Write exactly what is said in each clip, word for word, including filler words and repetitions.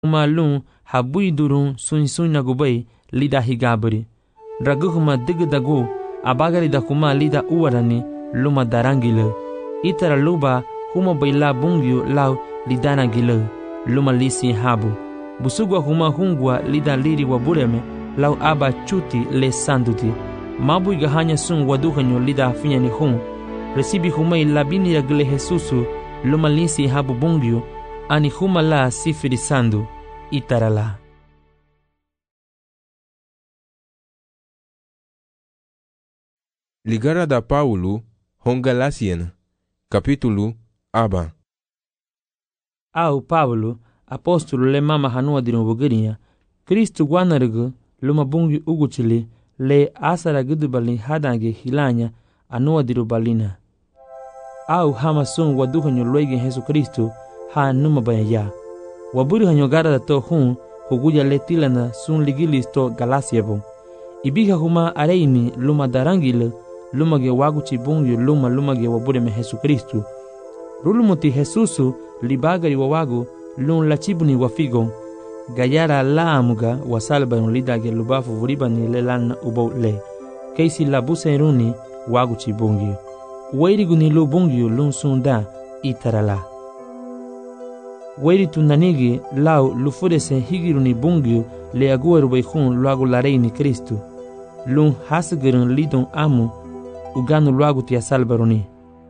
Umalun habui durun sun sun nagubai lida higabri. Draguhuma digdagu abagari da kuma lida uwarani luma darangile. Itara luba huma baila bungyu lau lidana gile luma lisi habu. Busugwa huma hungwa lida liri wabureme lau aba chuti le sanduti. Mabu igahanya sun waduhanyo lida afinya ni hun. Resibi huma ilabini ya gile Jesusu luma lisi habu bungyu ani huma la sifiri sandu itarala. Ligara da Paulo Hongalasian Capítulo Aba. Au Paulo apóstolo le mama hanua dinu bugiria Kristu gwanargu luma bungi uguchili le asara gudubali hadange hilanya anua diru balina. Au hama sun waduhanyo loigi Jesu Kristu ha numa bayaya. Waburi hanyo gara da to hun huguja le tilana sun ligilis to Galasiabo. Ibiha huma areini luma darangile luma ge waguchi bungi luma luma ge waburi me Jesu Kristu. Rulumuti Jesusu libagari wawagu lun lachibuni wafigo gayara la amuga wasalba lidage lubafu vuribani lelan ubo le keisi labuse runi wagu chibungi wairi guni lu bungi lun sunda itarala wairi tunanigi lau lufudese higiruni bungi le agueru beihun luagu lareini Kristu lun hasgirun lidon amu uganu luagu tia salbaruni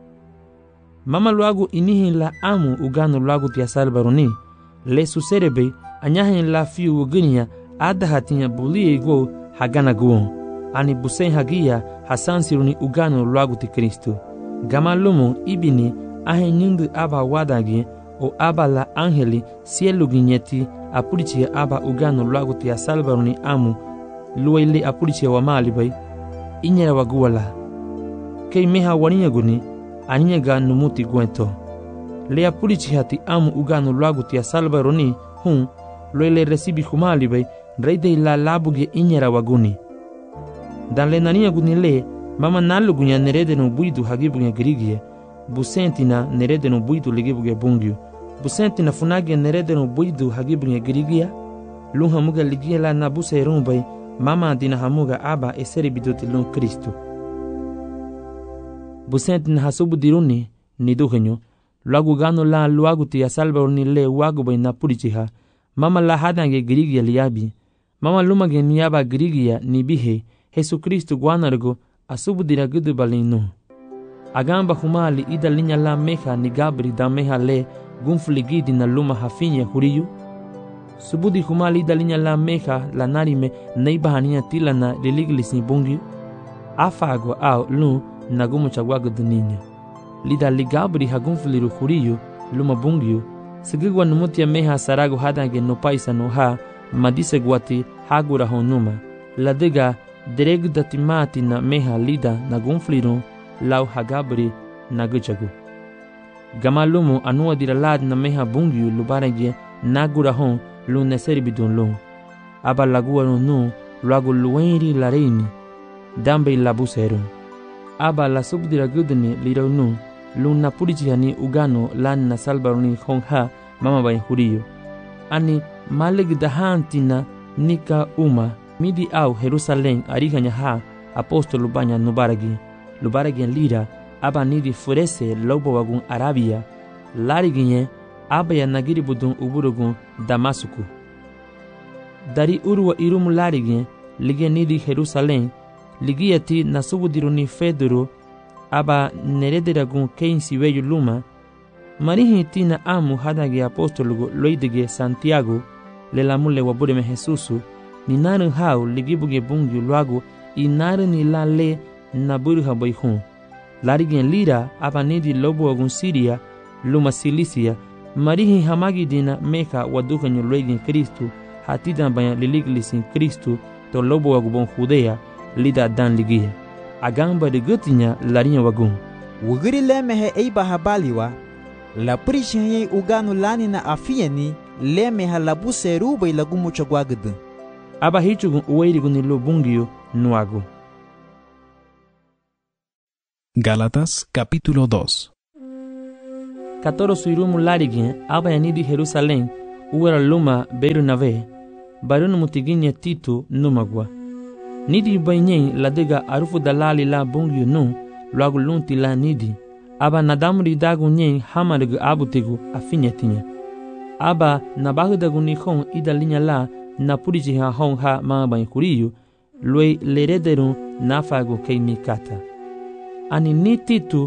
mama luagu inihin la amu uganu luagu tia salbaruni le suserebe anyahin la fiu uginia ada hatinya bulie go hagana guon ani busen hagia hasansiruni uganu luagu ti Kristu gama lumu ibini ahen nyindu aba wadagi o aba la angeli sielu ginyeti apurichi aba uganu luagu ti salbaruni amu luwaili apurichi wa malibai inyera waguwala kei meha waniya guni aninya ga numuti gwento le apurichi hati amu uganu luagu ti salbaruni hun loele resibi humali bay reide la labuge inyera waguni dan le nania guni le mama nalu gunya nerede no buidu hagibuge grigie busentina nerede no buidu ligibuge bungyu busentina funage nerede no buidu hagibuge grigia lunha muga ligia la nabuse rumbay mama dina hamuga aba eseri biduti lun Kristu busentina hasubu diruni niduhenyo luagu gano la luagu ti salbaruni le wagu bay napurichiha mama la hadange grigia liabi mama lumage niaba grigia nibihe Jesu Kristu gwanargo asubudira gudu balinu agamba humali ida linya la meha ni gabri da meha le gunfligidi na luma hafinya huriyu subudi humali ida linya la meha la narime neibahania tilana liliglis ni bungi afago au lu nagumu chagwago duninya lida ligabri hagunfliru huriyu luma bungiyu sigigwa numutia meha sarago hadange no paisa no ha madise gwati hagura honuma ladega deregu datimati na meha lida na gunfliru lau hagabri na guchagu gamalumu anua diralad na meha bungiu lubarege nagura hon lu neseri bidun lu aba lagua no nu luagu luenri lareini dambe labuseru aba la subdira gudni lirau nu luna purichihani ugano lan na salbaruni hongha mama bay huriyo ani maleg dahantina nika uma midi au Jerusalem ariganya ha apostolo banya nubaragi lubaragi lira aba nidi furese lobo wagun Arabia lariginye aba ya nagiri budun uburugun Damasuku dari urwa irum larigin lige nidi Jerusalem ligiyati nasubudiruni Fedoro aba nerederagun keinsi weyu luma marihi tina amu hadage apostologo loidege Santiago le lamule wabure me Jesusu ni narin hau ligibuge bungi luago i narin ni la le naburu habayhun larigen lira aba nedi lobo agun Siria luma Silisia marihi hamagi dina meka wadukanyo loigen Kristu hatidan banya liliglisin Kristu to lobo agubon Judea lida dan ligia agamba de gutinya larinya wagun wugiri lemehe eiba habaliwa la prishenye uganu lani na afieni lemeha labuse ruba ilagumu chagwagdu aba hichugun uweirigun lo bungio nuago. Gálatas capítulo dos. Katoro suirumu larigin aba yanidi Jerusalem uwera luma Bernave barun mutiginya Tito numagwa nidi baynyen ladiga arufu dalali la bungyu nu luagu lunti la nidi aba nadamri dagu nyen hamargu abutigu afinyetinya aba nabahudagu ni hon idalinya la na puriji ha hon ha ma bain kuriyu loi lerederu nafagu keini kata ani ni Tito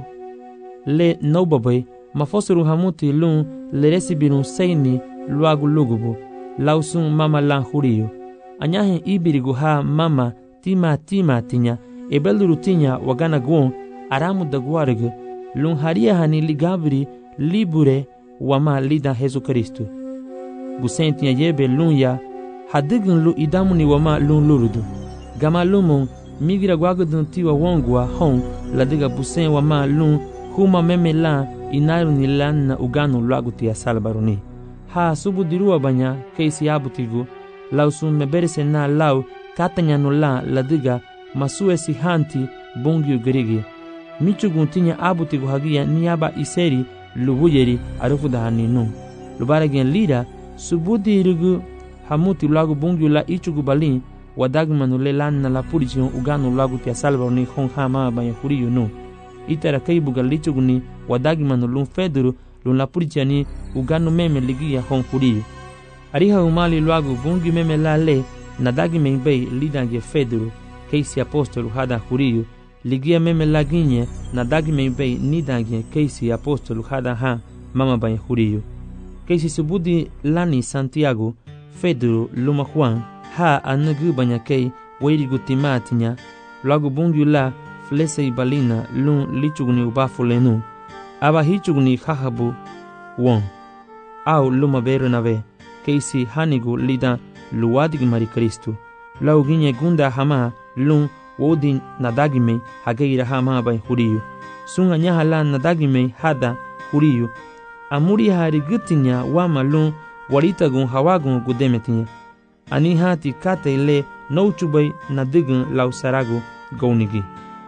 le nobabai mafosuru hamuti lun leresibirun seini luagu lugubu lausun mama lan huriyu anyahen ibirigu ha mama tima tima tinya ebeluru tinya wagana gwon aramu dagwargu lun haria hani ligabri libure wama lida Jesu Kristu gusen tinya yebe lun ya hadigun lu idamuni wama lun lurudu gama lumun migira gwagudun tiwa wongwa hon ladiga busen wama lun huma meme la inaru ni lan na uganu luaguti ya salbaruni ha subu dirua banya keisi abutigu lausun meberese na lau katanya no la ladiga masue si hanti bungiu gerigi michugun tinya abutigu hagia niaba iseri lubuyeri arufu da haninu lubaragen lida subudi irigu hamuti luagu bungiu la ichugu balin wadagmanu le lan na la purichion uganu luaguti ya salbaruni hon hama banya huriyu nu itara kaibuga lichuguni wadagmanu lun feduru lun la purichiani uganu meme ligia hon huriyu ariha umali luagu bungi meme la le nadagi membei lidange feduru keisi apostolu hada huriyu ligia meme la ginye nadagi membei nidange keisi apostolu hada ha mama bain huriyu keisi subudi lani Santiago feduru luma Juan ha anugu banya kei weirigu timatinya luagu bungi la flese balina lun lichuguni ubafulenu aba hichuguni hahabu won au luma Bernave keisi hanigu lida luwadig mari Kristu lauginye gunda hama lun wodin nadagime hageira hama bai huriyu sunga nyahala nadagime hada huriyu amuri hari gutinya wama lun waritagun hawagun gudemetinya ani hati kate le nouchubai nadigun lausaragu gaunigi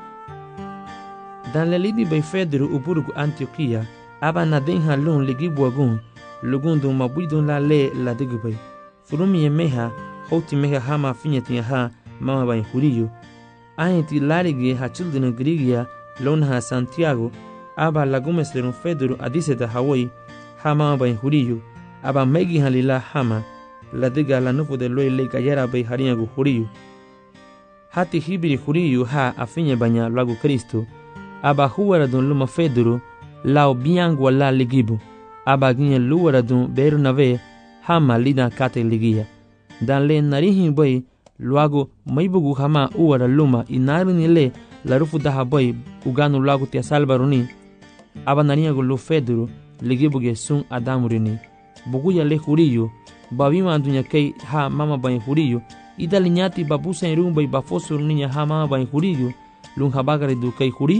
dan lelidi bai Fedru uburugu Antioquia aba nadenha lun ligibuagun lugundu mabudun la le la digubay furumi yemeha hoti meha hama finyeti ha mama bai huriyu ahenti larigi ha children grigia lonha Santiago aba lagumes lerun Fedru adiseta Hawaii ha mama bai huriyu aba megi halila hama la diga la nufu de loy le gayara bai hariyagu huriyu hati hibiri huriyu ha afinye banya lagu Kristo aba huwara dun luma Fedru lao biangu la ligibu aba ginye luwara dun Bernave hama lida kate ligia dan le narihin bai luagu maibugu hama uwara luma inarini le la rufu daha bai uganu luagu tia salbaruni aba nariyagu lu Fedru ligibuge sun adamurini buguya le huriyu babima dunya kei ha mama bai huriyu ida linyati babusa irun bai bafosur ninya ha mama bai huriyu lun habagari du kei huri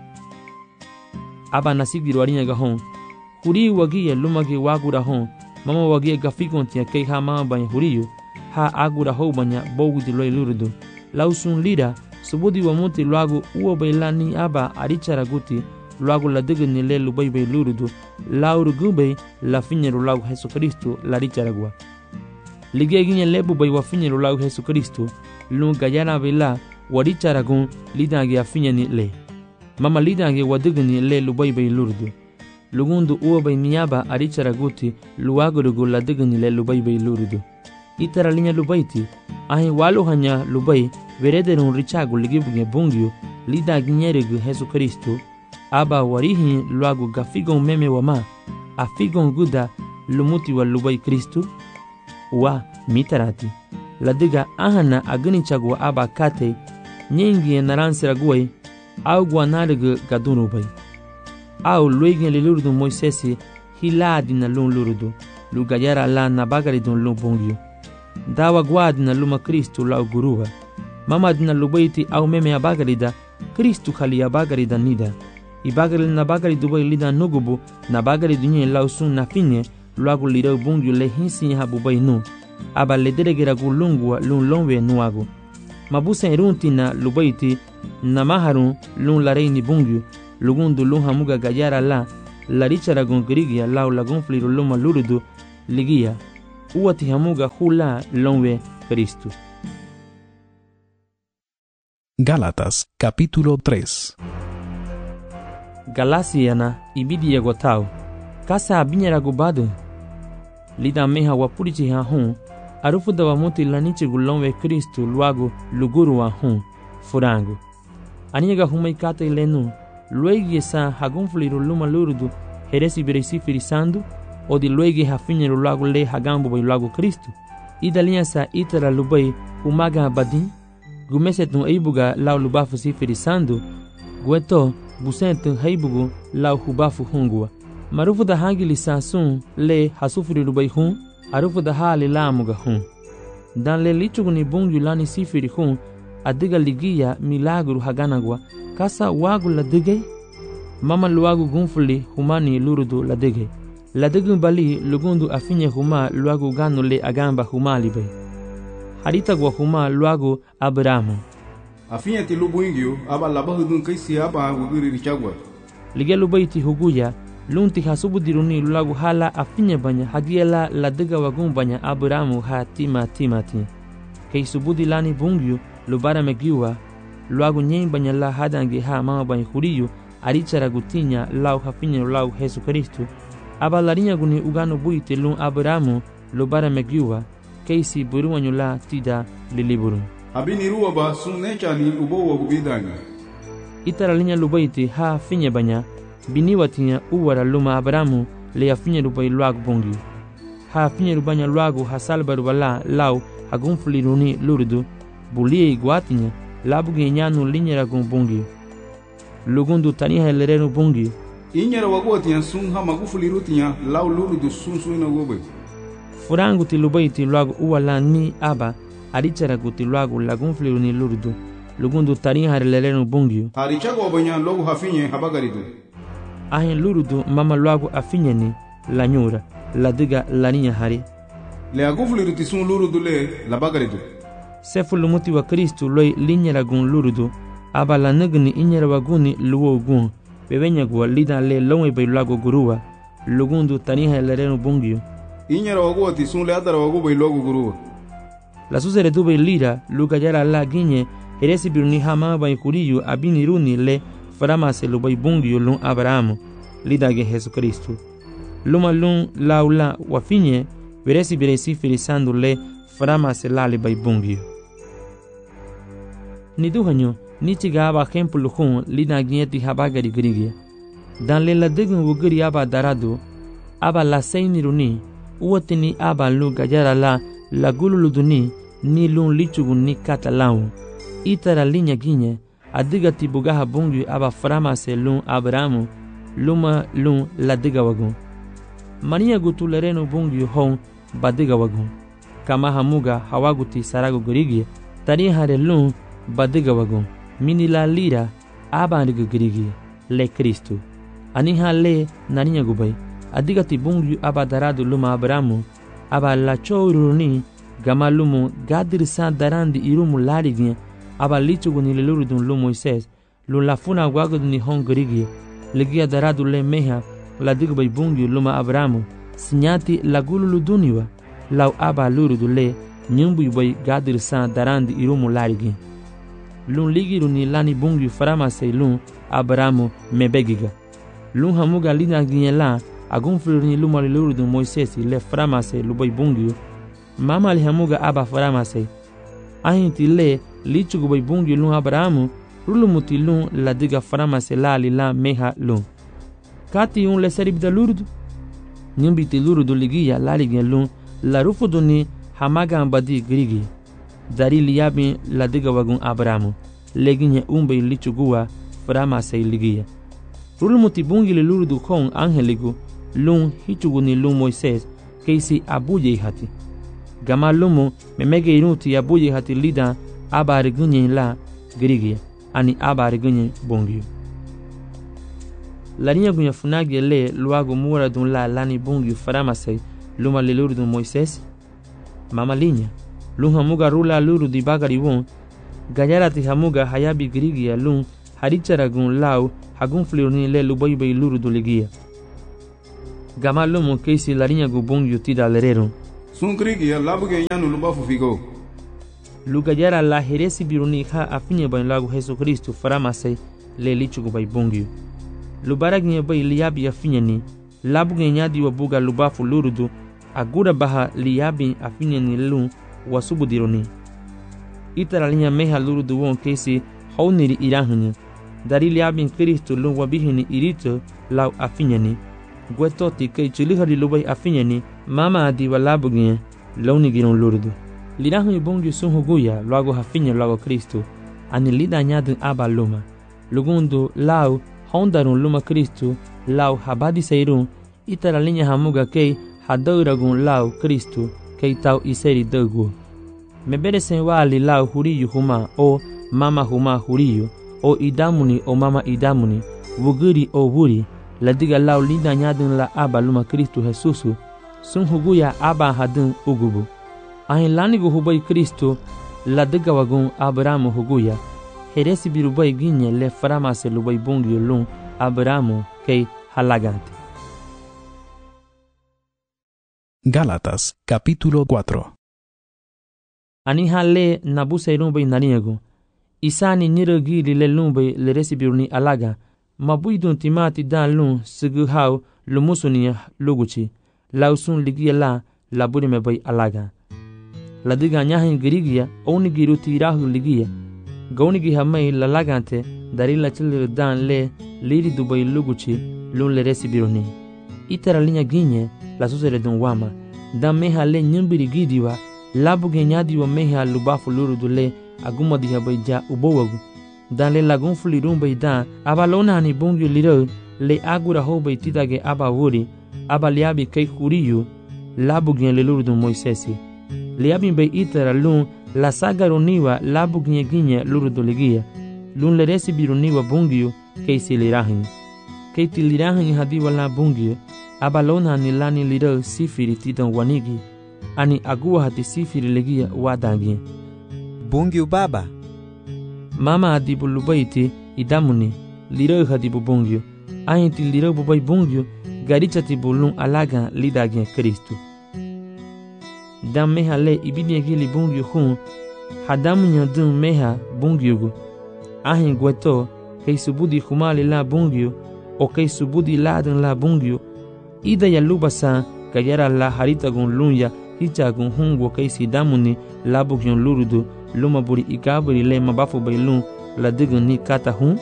aba nasigiru arinya gahon huri wagia lumagi wagura hon mama wagia gafikon tia kei ha mama bai huriyu ha agura ho banya bogudi loy lurudu lausun lira subudi wa muti luagu uo bai lani aba arichara guti luagu la digni le lubai bai lurudu lauru gubei la finyeru luagu Jesu Kristo la richaragua lige ginye lebu bai wa finyeru luagu Jesu Kristo lu gayana bela waricharagun lidange afinyani le mama lidange wadigni le lubai bai lurudu lugundu uo bai miaba aricharaguti luagurugu la digni le lubai bai lurudu itara linya lubaiti ahi walu hanya lubai verederun richagu ligibuge bungyu lidange nyerigu Jesu Kristo aba warihi luagu gafigon meme wama afigon guda lumuti wa lubai Kristu wa mitarati ladiga ahana agani chagwa aba kate nyingi naransira guai au guanarigu gadunu bai au luigi lilurdu Moisesi hiladi na lun lurudu lugayara la nabagari dun lun bungyu dawa guadi na luma Kristu lau guruwa mama dina lubaiti au meme abagarida Kristu khali abagarida nida ibagari na bagari dubai lida nugubu na bagari dunye lausun na finye luagu lirau bungyu le hinsi ha bubai nu aba lederegera gulungwa lun longwe nuagu mabusa irunti na lubaiti na maharun lun lareini bungyu lugundu lun hamuga gayara la larichara gongrigia lau lagun fliru luma lurudu ligia uwati hamuga hula lonwe Cristo. Gálatas capítulo tres. Galasiana ibidi yagotao. Kasa abinyara gubado. Lida meha wapurichi ha hun. Arufu da wamuti lanichi gulonwe Cristo luago luguru wa hun. Furango. Aniga humaikata ilenu. Luegi esa hagunfuliru luma lurudu. Heresi beresi firisando. O di luegi hafinyeru luago le hagambo bai luago Cristo. Ida linha sa itara lubai humaga badin. Gumeset no eibuga lau lubafu si firisando. Gueto busentu heibugu lau hubafu hungua. Marufu da hangili sasun le hasufuri lubai hun. Arufu da hali lamuga hun. Dan le lichuguni bungu lani sifiri hun. Adiga ligia milagru haganagwa. Kasa wagu la digay. Mama luagu gunfuli humani lurudu la digay. La digun bali lugundu afinye huma luagu ganu le agamba huma libay. Harita gwa huma luagu Abrahamu. Afinye ti lubu ingyo aba labahu dun kaisi aba wugiri richagwa. Lige lubay ti huguya lunti hasubu diruni luagu hala afinye banya hagiela la diga wagun banya Abrahamu ha tima tima ti. Kei subudi lani bungyu lubara megiwa luagu nyen banya la hadange ha mama banya huriyu arichara gutinya lau hafinye lau Yesu Kristo. Aba larinya guni ugano buite lun Abrahamu lubara megiwa keisi buruanyo la tida liliburu. Abini ruwa ba sun nechani ubo wa gubidanga. Itara linya lubaiti ha finye banya biniwa tinya uwara luma Abrahamu le ya finye lubai luagu bongi. Ha finye lubanya luagu hasalba rubala lau hagunfuli runi lurudu bulie iguatinya labuge nyanu linya ragun bongi. Lugundu taniha elerenu bongi. Inyara wagotinya sun ha magufuli rutinya lau lurudu sun suina gobe. Furangu ti lubaiti luagu uwala ni aba arichara guti luagu lagunfuli runi lurudu. Lugundu taniha elerenu bongi. Harichago banya logu hafinye habagaridu. Ahin lurudu mama luagu afinye ni la nyura la diga la ninya hari. Le agufuli ruti sun lurudu le la bagaridu. Sefu lumuti wa Kristu loi linyara gun lurudu. Aba la nagni inyara waguni luo gun. Bebenya gwa lida le lonwe bai luagu guruwa. Lugundu taniha elerenu bongi. Inyara wagoti sun le adara wagu bai luagu guruwa. La susere tu bai lira luka yara la ginye. Heresi biruni hama bai kuriyu abini runi le faramase lu bai bongi lun Abrahamu. Lida ge Yesu Kristu. Luma lun laula wafinye. Veresi biresi firisando le faramase lali bai bongi. Niduhanyo nichiga aba hempulu hun lida ginyeti habagari grigia. Dan le la digun wugiri aba daradu. Aba la seini runi. Uwatini aba lu gajara la la gululuduni ni lun lichugu ni kata lau. Itara linya ginye adiga tibugaha bungi aba faramase lun Abrahamu luma lun la diga wagun. Mania gutu lereno bungi hon badiga wagun. Kama hamuga hawaguti sarago grigia tari hare lun badiga wagun. Mini la lira aba ndiga grigia le Kristo. Aniha le naninya gubai adiga tibungi aba daradu luma Abrahamu aba la choruni gama lumu gadir san darandi irumu larigia aba lichugu ni lelurudun lu Moises lu lafuna wagud ni hongrigia legia daradu le meha la digbai bungi luma Abrahamu sinyati la gululu duniwa lau aba lurudu le nyumbu bai gadir san darandi irumu larigia lun ligiru ni lani bungi faramase lun Abrahamu mebegiga lun hamuga lina ginyela agunfuru ni luma lelurudun Moises le faramase lu bai bungi mama li hamuga aba faramase ahinti le lichugu bai bungi lun Abrahamu rulumuti lun la diga faramase lali la meha lun. Kati un le seribda lurudu. Nyumbiti lurudu ligia laligen lun la rufudu ni hamaga ambadi grigi. Dari liyabi la diga wagun Abrahamu. Leginye umbe lichugua faramase ligia. Rulumuti bungi le lurudu kong angeligu lun hichugu ni lun Moises keisi abuye hati. Gama lumu memege inuti abuye hati lida aba regunye la grigia ani aba regunye bongi. La niña gunya funagi le luago mura dun la lani bongi faramase luma le luru dun Moises. Mama linya lun hamuga rula luru di bagari won gayara ti hamuga hayabi grigia lun harichara gun lau hagun fliruni le lubai bai luru du ligia. Gama lumu keisi la niña gu bongi tida lerero. sun grigia labuge nyanu lubafu figo. Lugayara la heresi biruni ha afinye ban lagu Yesu Kristo faramase le lichugo bai bongyo. Lubaragnya bai liabi afinye ni labuge nyadi wabuga lubafu lurudu agura baha liabi afinye ni lu wasubu dironi. Itara linya meha lurudu won kesi hauniri irahnya. Dari liabi Kristo lu wabihini irito lau afinye ni. Gwetoti kei chulihari lubai afinye ni mama adiwa labuge launi giron lurudu. Lirahuni bongyo sun huguya luago hafinye luago Kristo ani lida nyadun aba luma. Lugundu lau hondarun luma Kristo lau habadi seirun itara linya hamuga kei hadauragun lau Kristo kei tau iseri dogu. Mebere sen wali lau huriyu huma o mama huma huriyu o idamuni o mama idamuni wuguri o wuri ladiga lau lida nyadun la aba luma Kristo Jesusu sun huguya aba hadun ugubu. Ahin lanigu hubai Kristo ladiga wagun Abramu huguya heresi birubai ginye le faramase lubai bongyo lun Abramu kei halagante. Gálatas capítulo cuatro. Ani hale nabuse rumbai naniego isani nirogili le lumbai le resi biruni alaga mabuidun timati dan lun sigu hau lumusunia luguchi lausun ligia la laburi me bai alaga. Ladiga nyahin girigia oni giru tirahu ligia gauni gi hamai lalagante darila chil dan le liri dubai luguchi lun le resi biruni itara linya ginye la susere dun wama dan meha le nyambiri gidiwa labuge nyadiwa meha lubafu lurudu le aguma diha bai ja ubowagu dan le lagun fulirun bai dan abalona ni bongyo liro le agura ho bai tidage aba wuri aba liabi kai huriyu labuge le lurudu Moisesi liabi bai itara lun la sagaroniwa labuge ginye lurudu ligia lun le resi biruniwa bongyo kei silirahin kei tilirahin hadiwa la bongyo abalona ni lani liro sifiri tidan wanigi ani agua hati sifiri legia wadangi Bongyo baba. Mama adibu lubaiti idamuni liro hadibu bongyo ahinti liro bubai bongyo garichati bulun alaga lidagien Kristo. Dam meha le ibidie gili bongyo hun hadamu nyadun meha bongyo gu ahin gweto kei subudi humali la bongyo o kei subudi ladan la bongyo ida ya lubasa kayara la haritagun lunya hichagun hungo kei sidamuni labugyon lurudu luma buri igaburi le mabafu bailun la digun ni kata hun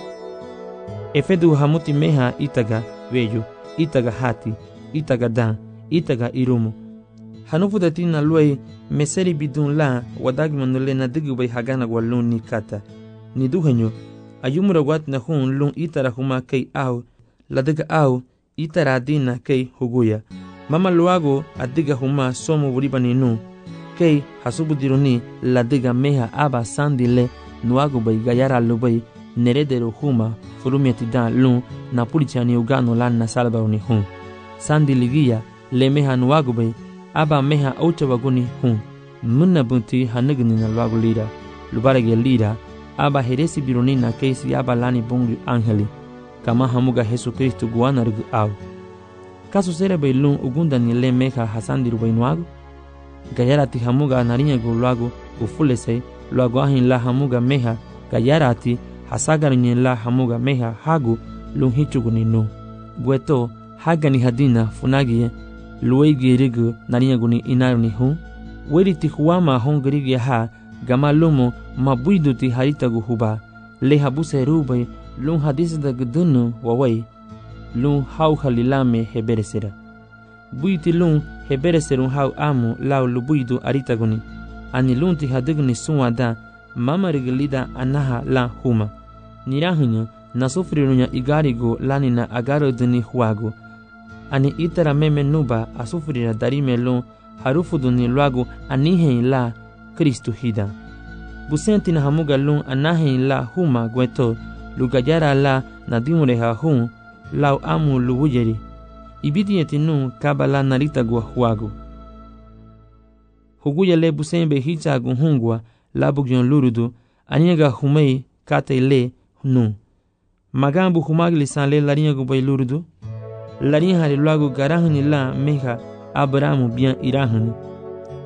efedu hamuti meha itaga weyo itaga hati itaga dan itaga irumu hanufu datina luai meseri bidun la wadagmanule na digu bai hagana walun ni kata ni duhenyo ayumura wat na hun lun itara huma kei au la diga au itara adina kei huguya mama luago adiga huma somo buribani nu kei hasubu diruni la diga meha aba sandile nuago bai gayara lubai neredero huma furumiati dan lun na pulichani ugano lan na salbauni hun sandi ligia le meha nuago bai aba meha aucha waguni hun munna bunti hanigni na luago lira lubarage lira aba heresi biruni na keisi aba lani bungu angeli kama hamuga Yesu Kristo guana rugu au kaso sere bai lun ugunda ni le meha hasandi rubai nuago gayara ti hamuga narinya gu luago ufulese luago ahin la hamuga meha gayara ti hasagar nye la hamuga meha hagu lun hichugu ni nu bueto haga ni hadina funagie luei girigu narinya gu ni inaru ni hu weri ti huama hon girigi ha gama lumo mabuidu ti harita gu huba le habuse rubai lun hadis da gudunu wawai lun hau halilame heberesera buiti lun hebereserun hau amu lau lubuidu aritaguni ani lun ti hadigni suwada mama rigilida anaha la huma nirahunya nasufrirunya igarigo lanina agaro duni huago ani itara meme nuba asufrira darime lun harufu duni luago anihen la Kristo hida busenti na hamuga lun anahen la huma gweto lugajara la nadimureha hun lau amu luwujeri ibidiyeti nun kabala narita gua huago huguya le busembe hichagu hungwa labugyon lurudu aniega humei kate le nun magambu humagli sanle lariego bay lurudu larin hali luago garahani la meha Abramu bien irahani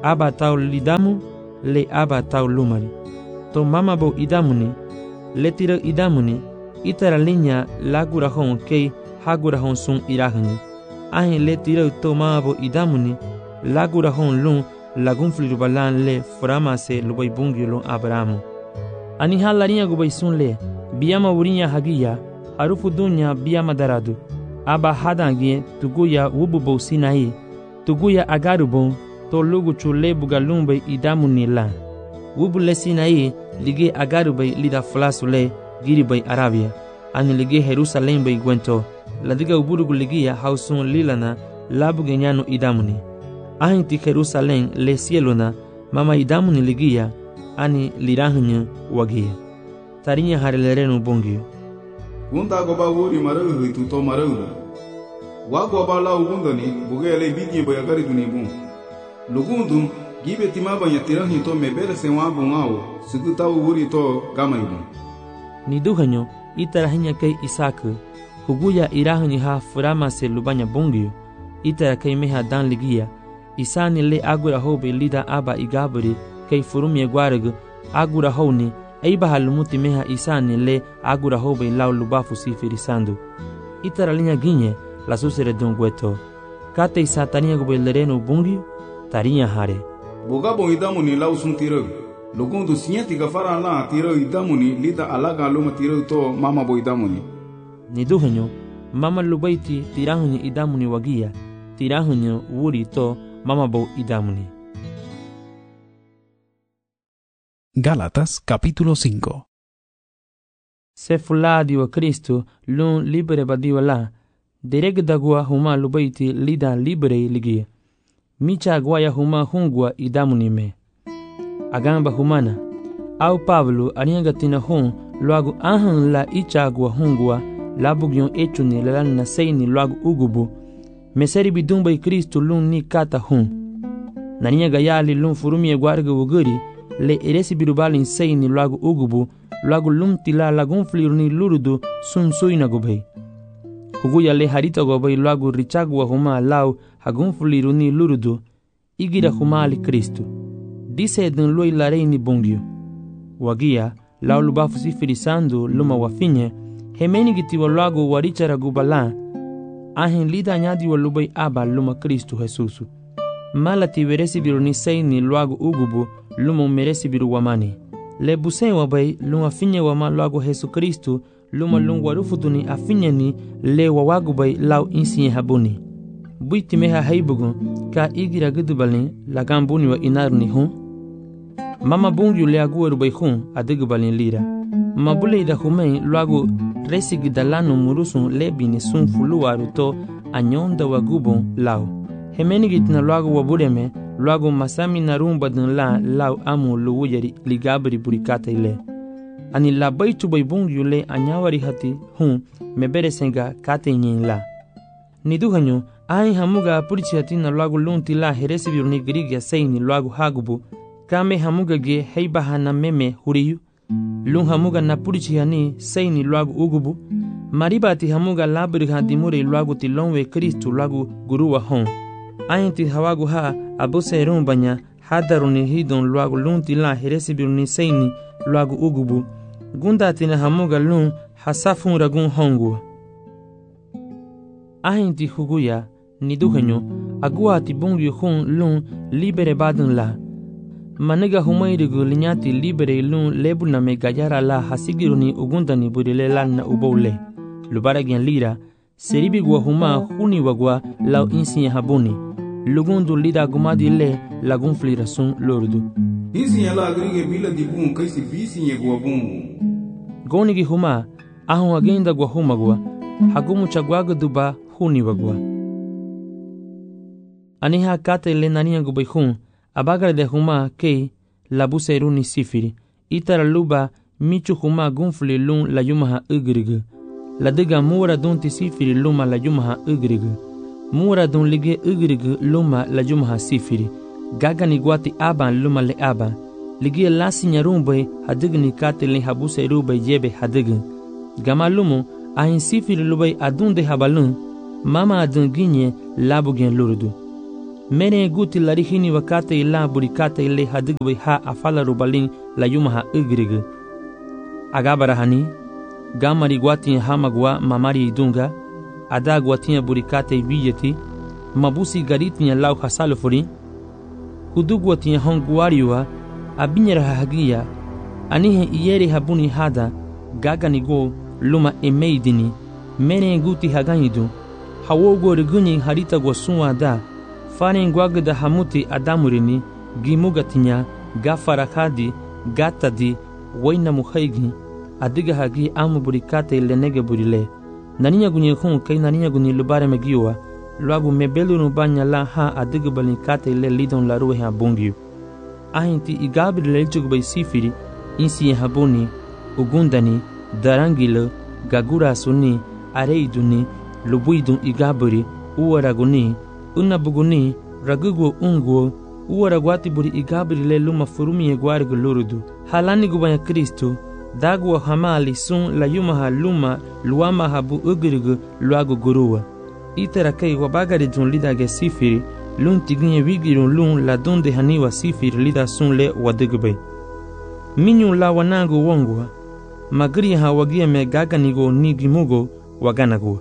aba tau lidamu le aba tau lumari. To mama bo idamuni le tira idamuni itara linya lagurahon kei hagurahon sun irahani. Ahin le tira to mama bo idamuni lagurahon lun lagun flirubalan le frama se lubai bungyo lon Abrahamu. Ani halarinha gubai sun le biyama wurinya hagiya harufu dunya biyama daradu. Aba hadangie tuguya wububo sinai tuguya agarubon to lugu chule bugalumbai idamuni la. Wubu le sinai lige agarubai lida flasule giribai Arabia. Ani lige Jerusalem bai gwento ladiga uburugu ligia hausun lilana labu genyano idamuni. Ahin ti Jerusalem le cielona mama idamuni ligia ani lirahnya wagia. Tarinya harelerenu bongio. Gunda goba wuri marau itu to marau. Wa goba la ugundani bugele bigi bayagari dunibu. Lugundu gibe timaba ya tirahi to mebere se wa bungao siguta wuri to gamaibu. Ni duhanyo itarahinya kai Isaku huguya irahnya ha furama se lubanya bongio. Itara kai meha dan ligia. Isani le agura hobe lida aba igaburi kai furumye gwarag agura honi eiba halumuti meha isani le agura hobe lau lubafu sifirisando. Itara linya ginye la susere don gueto. Kate isatania gobe lereno bungi tarinya hare. Bogabo idamuni lau sun tirau. Lugundu sinyati gafara la tirau idamuni lida alaga luma tirau to mama bo idamuni. Ni duhanyo mama lubaiti tirahunyo idamuni wagia tirahunyo wuri to mama bo idamuni. Gálatas capítulo cinco. Se fuladi wa Cristo lun libere badiwa la dereg dagua huma lubaiti lida libere ligia. Micha guaya huma hungwa idamuni me. Agamba humana au Pablo aniagatina hun luagu ahan la ichagua hungwa labugyon echuni lalana seini luagu ugubu meseri bidumba i Kristo lun ni kata hun. Naniya gayali lun furumie gwarga wuguri le eresi birubalin seini luagu ugubu luagu lum tila lagun fliruni lurudu sun suina gobei. Huguya le harita gobei luagu richagwa huma lau hagun fliruni lurudu igira huma ali Kristo. Dise dun lui lareini bongio. Wagia lau lubafu sifirisando luma wafinye hemeni gitiwa luagu warichara gubala ahin lida nyadi wa lubai aba luma Kristo Jesusu. Malati veresi biruni seini luagu ugubu luma meresi biru wamani. Le busen wabai luma finye wama luagu Jesu Kristo luma lungu warufutuni afinyeni le wawagubai lau insinye habuni. Buiti meha haibugun ka igira gudubalin lagambuni wa inaruni hun. Mama bungiu le agu rubai hun adigubalin lira. Mabule ida humei luagu resigi dalano murusun lebini sun fuluaru to anyonda wagubon lau. Hemenigit na luagu wabureme luagu masami narumba dun la lau amu luwujari ligabri burikata ile. Ani la baitu bai bungiu le anyawari hati hun mebere senga kate nyin la. Niduhanyo ai hamuga purichi hati na luagu lunti la heresi biruni grigia seini luagu hagubu kame hamuga ge heibaha na meme huriyu. Lun hamuga na purichi hani seini luagu ugubu maribati hamuga labri hadimure luagu tilonwe Kristo luagu guruwa hon. Ainti hawagu ha abuse rumbanya hadaruni hidon luagu lunti la heresi biruni seini luagu ugubu gundati na hamuga lun hasafun ragun hongu. Ainti huguya niduhenyo agua ti bungi hun lun libere badun la. Maniga humairigu linyati libere lun lebuna me gayara la hasigiruni ugundani burile lana ubole. Lubaragian lira seribi gua huma huni wagua lau insinya habuni. Lugundu lida gumadi le lagun flirasun lordu. Insinya la agrige bila dibun kaisi bisinya gua bungu. Gonigi huma ahun agenda gua huma gua hagumu chagwaga duba huni wagua. Aniha kate le nania gubai hun abagar de huma kei labuse runi sifiri. Itara luba michu huma gunfli lun la yumaha ugrigu. La diga mura dunti sifiri luma la yumaha ugrigu. Mura dun lige ugrigu luma la yumaha sifiri. Gaga ni guati aban luma le aban. Lige lasi nyarumbai hadigni kate le habuse rubai jebe hadign. Gama lumu ahin sifiri lubai adunde habalun mama adun ginye labu gen lurdu. Mene guti larihini wakate ila burikate ile hadigbe ha afala rubalin la yumaha igrig. Agabarahani, gamari guatin hamagwa mamari idunga, ada guatin burikate biyeti, mabusi garitin lau hasalufuri, hudu guatin honguariwa, abinyara hagia, anihe iyeri habuni hada, gaganigo luma emeidini, mene guti haganidu, hawogo riguni harita guasunwa da, faren guagda hamuti adamurini, gimugatinya, gafarakadi, gatadi, waina muhaigi, adiga hagi amu burikate lenege burile. Naninya gunye hun kay naninya gunye lubare megiwa, luagu mebelu nubanya la ha adiga balikate le lidon la ruhe abungiu. Ahinti igabri lelchuk bay sifiri, insi habuni, ugundani, darangilo, gagura suni, areiduni, lubuidun igabri, uwaraguni, unabuguni, ragugo unguo, uwaragwati buri igabri le luma furumi egwarigu lurudu. Halani gubanya Kristo, dagwa hamali sun la yumaha luma luama habu ugirigu luagu gurua. Itera kay wabagari jun lida ge sifiri, lun tiginye wigirun lun la donde haniwa sifiri lida sun le wadigube. Minyu la wanangu wongwa, magri ha wagia me gaganigo nigimugo waganago.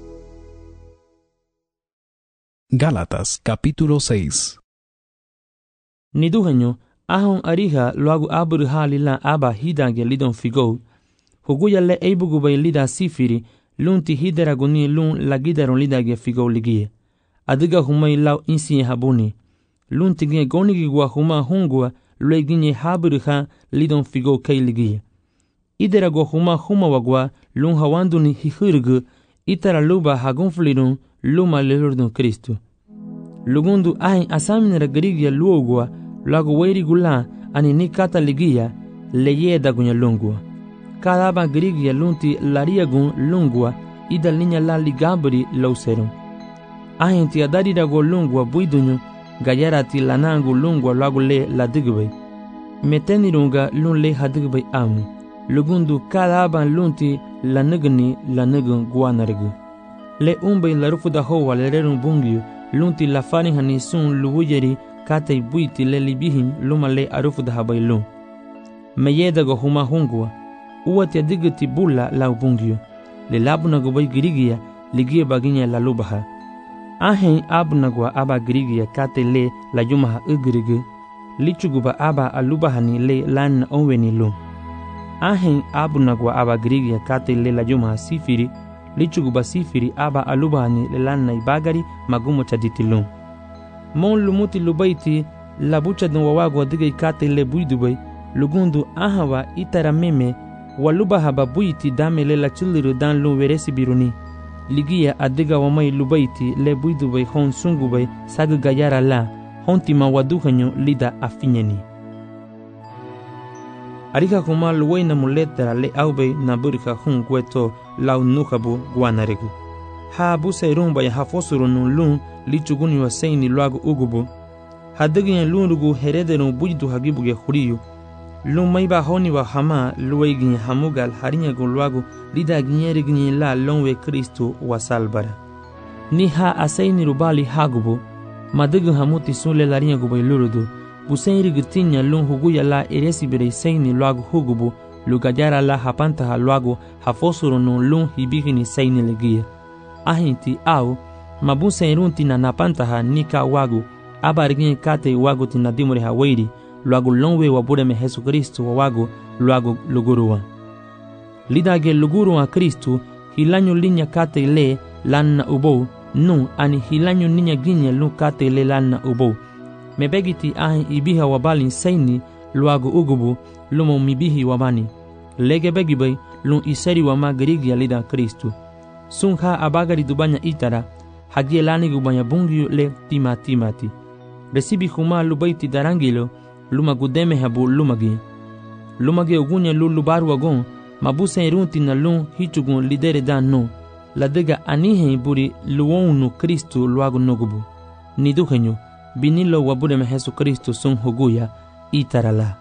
Gálatas capítulo seis. Niduhenyo, ahon ariha luagu abur halila aba hidange lidon figo, huguya le eibugubay lida sifiri, lun ti hideraguni lun lagidaron lidage figo ligie. Adiga humay lau insiye habuni. Lun tiginye gonigigwa huma hungwa lue ginye habur ha lidon figo kay ligie. Iderago huma huma wagwa lun hawanduni hihurgu itara luba hagonflirun luma lelurdun Kristu. Lugundu ahin asaminera garigia luogwa lagu weiri gula ani ni kata ligia leye dagunya lungwa. Kadaba garigia lunti lariagun lungwa ida linya la ligabri lauserum. Ahin ti adari dago lungwa buidunyo gayara ti lanangu lungwa lagu le la digwe. Metenirunga lun le hadigwe amu. Lugundu kadaba lunti la nigni la nigun guanarigu. Le umbe la rufu da hoa le rerun bungiu lunti la farin hani sun luwujeri kate buiti le libihin luma le arufu da habai lum. Meyeda go huma hungwa, uwa tia digiti bula la ubungiu, le labuna go bai girigia ligia baginya la lubaha. Ahen abunagwa aba girigia kate le la yumaha ugirigu, lichuguba aba alubahani le lan onweni lum. Ahen abunagwa aba girigia kate le la yumaha sifiri, lichuguba sifiri aba alubahani le lan na ibagari magumo chaditilum. Mon lumuti lubaiti la bucha dun wawago diga ikate le buidubay lugundu ahawa itara meme waluba haba buiti dame le la chuliru dan lu veresi biruni ligia adiga wamai lubaiti le buidubay hon sungubay sagu gayara la hontima waduhanyo lida afinyeni. Arika kuma luway na muletara le aubay na burika hun kweto lau nukabu guanarigu. Ha busa rumba ya hafosuru nun lun lichuguni wa seini luagu ugubu. Hadigin lunugu herederun bujitu hagibuge huriyu. Lun maiba honi wa hama luwegin hamugal harinyagun luagu lida ginyerigin la lonwe Kristu wa salbara. Ni ha aseini rubali hagubu. Madigin hamuti sunle larinyagu lurudu. Busenri gitinya lun huguya la eresi bere seini luagu hugubu. Lugajara la hapantaha luagu hafosuru nun lun hibigini seini legia. Ahinti au mabunsa irunti na napantaha nika wagu abarigin kate wagu tina dimure hawairi luagu lonwe wabure me Jesu Kristu wa wagu luagu luguruwa. Lidage luguruwa Kristu hilanyu linya kate le lanna ubo nu ani hilanyu ninya ginya lu kate le lanna ubo. Mebegiti ahin ibiha wabalin seini luagu ugubu lumo mibihi wabani. Lege begibay lun iseri wama gerigia lida Kristu. Sunha abagari dubanya itara, hagie lani gubanya bungiu le tima timati. Resibi huma lubaiti darangilo, luma gudeme habu lumagi. Lumagi ugunya lu lubaru wagon, mabusa irunti na lun hichugun lidere dan no. Ladega anihe buri luonu Kristu luagu nogubu. Niduhenyo, binilo wabure me Jesu Kristu sun huguya itara la.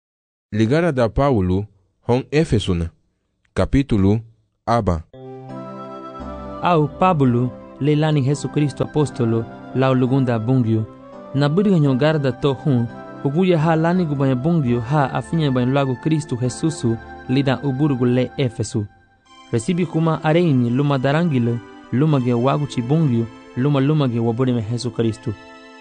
Ligara da Paulo hon Efesuna, capítulo aba. au Pablo le lani Jesu Kristo apostolo lau lugunda bungyo na budi nyo garda to hun uguya ha lani gubanya bungyo ha afinya ban lago Kristo Jesusu lida uburgu le Efesu recibi kuma areini luma darangile luma ge wagu chi bungyo luma luma ge wabure me Jesu Kristo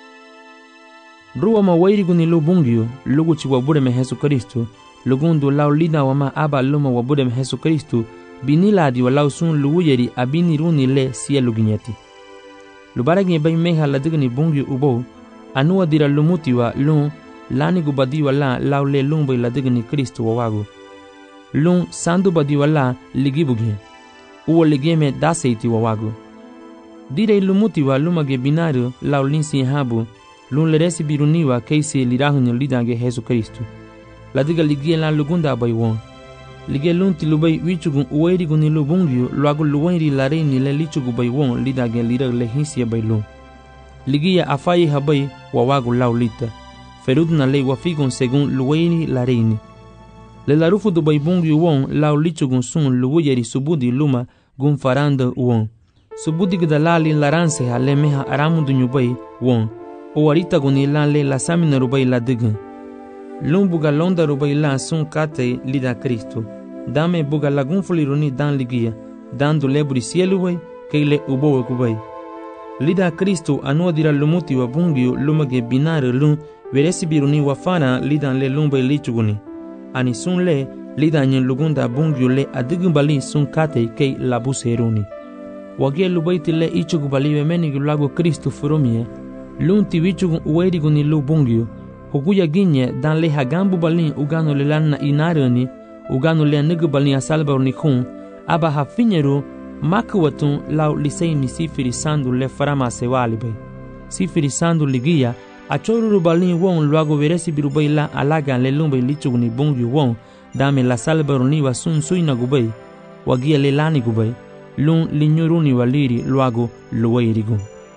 ruwa ma wairi guni lu bungyo lugu chi wabure me Jesu Kristo lugundu lau lida wama aba luma wabure me Jesu Kristo biniladi walau sun luwuyeri abini runi le siya luginyati lubaragi bay meha ladigni bungyo ubo anuwa dira lumuti wa lun lani gubadi wala lau le lumbay ladigni Kristo wawago lun sandu badi wala ligibugi uwa ligeme daseiti wawago dire lumuti wa lumage binario lau linsi habu lun leresi biruniwa keisi lirahunyo lidange Jesu Kristo ladiga ligie lan lugunda bay won lige lunti lubay wichugun uweri guni lubungyo luago luwairi lareini le lichugu bay won lidage lira le hinsia bay lun ligia afai habay wawago lau lita ferudna le wafigun segun luwairi lareini le larufu du bay bungyo won lau lichugun sun luwayeri subudi luma gun faranda won subudi gdalali laranse ha le meha aramundu nyubay won owarita guni lan le lasamina rubay ladigan lun buga londa rubay lan sun kate lida Kristo dame buga lagun fuliruni dan ligia dando leburi cielo way keile ubo kubay lida Kristo anua dira lumuti wa bungyo lumage binare lun veresi biruni wafana lidan le lumbay lichuguni ani sun le lida nyen lugunda bungyo le adigumbali sun kate kei labuseruni wage lubaiti le ichugubali wemeni lago Kristo furumie lun tiwichugun uweriguni lu bungyo huguya ginye dan le hagambu balin ugano le lanna inarani ugano le negu balin asalbarni khun aba hafinyeru makwatun lau lisei mi sifiri sandu le farama sewalibe sifiri sandu ligia achoruru balin won luago veresi birubay la alaga le lumbe lichugni bungyu won dame la salbarni wa sun suina gubay wagia le lani gubay lun linyuruni waliri luago luwairigun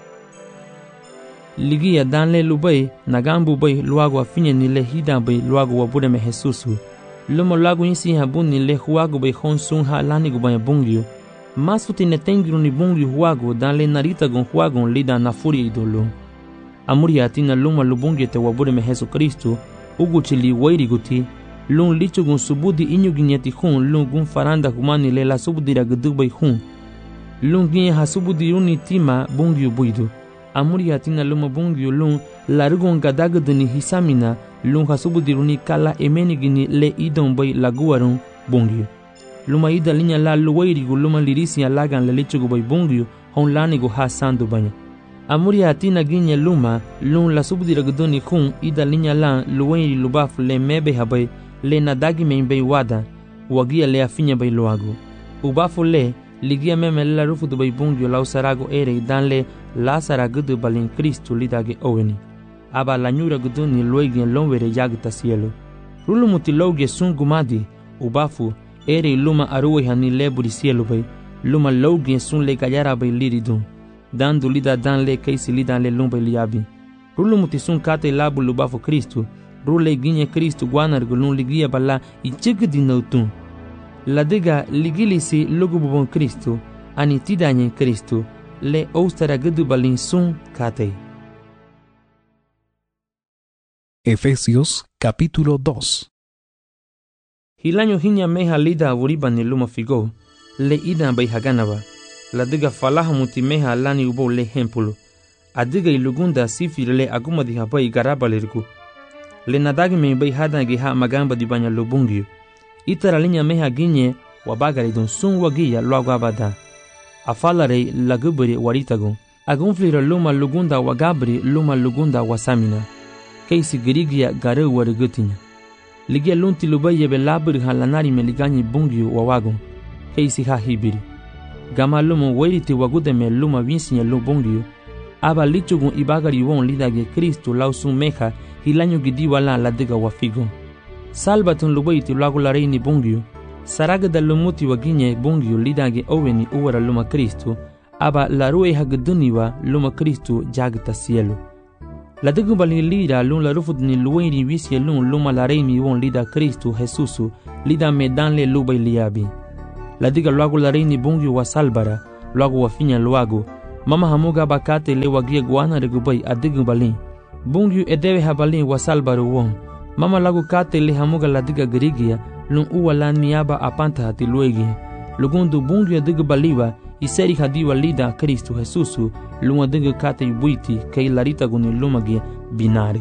ligia dan le lubay nagambu bay luago afinye ni le hida bay luago wabude me Jesusu lumo lago insi habun ni le huago bay honsun ha lani gubay bungyo masuti ne tengru ni bungyo huago dan le narita gon huago lida na furi idolo amuri atina luma lubungyo te wabude me Jesu Kristo uguchi li wairi guti lun lichu gon subudi inyu ginyati hun lun gun faranda humani le la subudi ragdubay hun lun ginye ha subudi uni tima bungyo buido amuri atina luma bungyo lun larugon gadagduni hisamina lun hasubudiruni kala emenigini le idon bay laguarun bungyo luma ida linya la luwairigu luma lirisi alagan le lichugu bay bungyo hon lanigu ha sandu banya amuri atina ginye luma lun la subudiragduni khun ida linya la luwairi lubaf le mebe habay le nadagi men bay wada wagia le afinya bay luago ubafu le ligia meme la rufu du bay bungyo lau sarago ere dan le la saragudu balin Kristo lidage oweni aba la nyura guduni luegien lonwere yagta cielo rulu mutiloge sun gumadi ubafu ere luma aruwe hani leburi cielo bay luma logien sun le gayara bay liridun dando lida dan le keisi lidan le lumba liabi rulu mutisun kate labu lubafu Kristo rule ginye Kristo guanar gulun ligia bala ichigdi nautun la diga ligilisi lugububon Kristo ani tidanye Kristo le ostara gudu balin sun kate. Efesios capítulo dos. Hilanyo hinya meha lida awuriba ni luma figo le ida bay haganaba la diga falaha muti meha lani ubo le hempulu adiga ilugunda sifir le aguma di habay garabalirgu le nadagi me bay hadangi ha magamba di banya lubungyo itara linya meha ginye wabagari don sun wagiya luagabada afalare lagubri waritagun agunflira luma lugunda wagabri luma lugunda wasamina keisi girigia gare warigutinya ligia lunti lubaye be labri halanari meliganyi bungyo wawagun keisi ha hibiri gama lumu weriti wagude me luma vinsinya lubungyo aba lichugun ibagari won lidage Kristo lausun meha hilanyo gidi wala ladiga wafigun salbatun lubayti lagu lareini bungyo saraga da lumuti waginye bungyo lidage oweni uwara luma Kristo aba larue hagduniwa luma Kristo jagta cielo ladigu bali lida lun la rufudni luweni wisye lun luma lareini won lida Kristo Jesusu lida medan le lubay liabi ladiga lagu lareini bungyo wa salbara luagu wafinya luagu. Mama hamuga bakate le wagia guana regu bai adigu balin. Bungyu edewe habalin wasal baru won. Mama lagu kate le hamuga ladiga gerigia lun uwa lan miaba apanta hati luegi. Lugundu bungyu adigu baliwa iseri hadiwa lida Kristu Jesusu lun adigu kate yubuiti kei larita guni lumagia binari.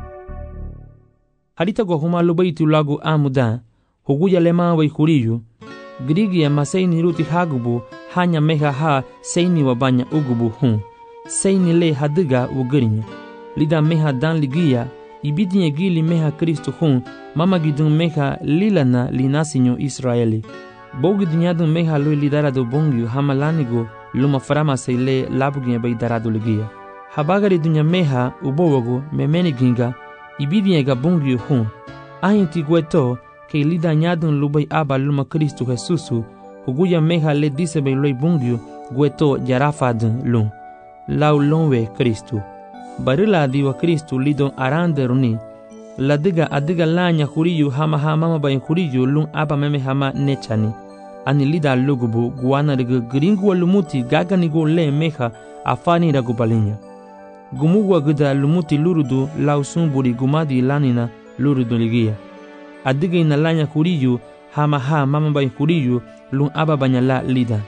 Harita go huma lubaitu lagu amuda huguya lema wa ikuriyu. Gerigia maseini ruti hagubu hanya meha ha seini wabanya ugubu hun. Seini le hadiga ugerinya. Lida meha dan ligia ibidinye gili meha Kristu hun mama gidun meha lilana linasinyo Israeli. Bogi dunyadun meha lui lidarado bongyu hamalanigo luma farama seile labuginye bai darado ligia. Habagari dunya meha ubowogo memeni ginga ibidinye ga bongyu hun. Ahinti gueto ke lida nyadun lubai aba luma Kristu Jesusu huguya meha le dise bai lui bongyu gueto jarafadun lun. Lau lonwe Kristu. Barila diwa Kristu lidon arande runi. Ladiga adiga lanya huriyu hama hama bain huriyu lun aba meme hama nechani. Ani lida lugubu guana riga gringu lumuti gaganigo le meha afani ragu balinya. Gumugwa gida lumuti lurudu lausumburi gumadi lanina lurudu ligia. Adiga ina lanya huriyu hama ha mama bain huriyu lun aba banyala lida.